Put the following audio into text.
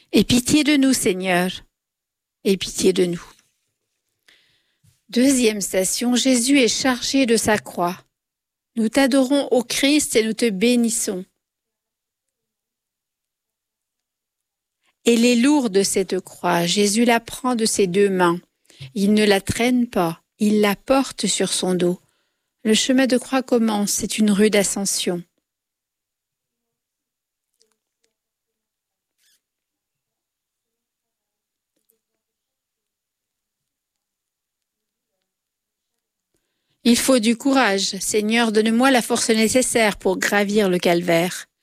Aie pitié de nous, Seigneur. Aie pitié de nous. Deuxième station, Jésus est chargé de sa croix. Nous t'adorons, ô Christ, et nous te bénissons. Elle est lourde, cette croix. Jésus la prend de ses deux mains. Il ne la traîne pas, il la porte sur son dos. Le chemin de croix commence, c'est une rude ascension. Il faut du courage. Seigneur, donne-moi la force nécessaire pour gravir le calvaire.